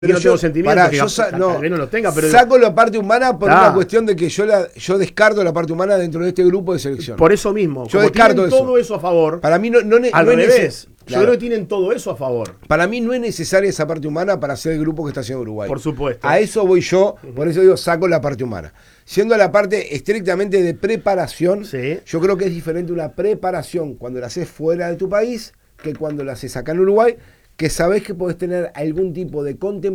Pero no yo tengo sentimientos, no, tal vez no los tenga, pero saco la parte humana por una cuestión de que yo descarto la parte humana dentro de este grupo de selección. Por eso mismo, yo como descarto tienen todo eso a favor. Para mí no al revés. Claro. Yo creo que tienen todo eso a favor. Para mí no es necesaria esa parte humana para hacer el grupo que está haciendo Uruguay. Por supuesto. A eso voy yo, por eso digo, saco la parte humana. Siendo la parte estrictamente de preparación, yo creo que es diferente una preparación cuando la haces fuera de tu país que cuando la haces acá en Uruguay, que sabés que podés tener algún tipo de contemplación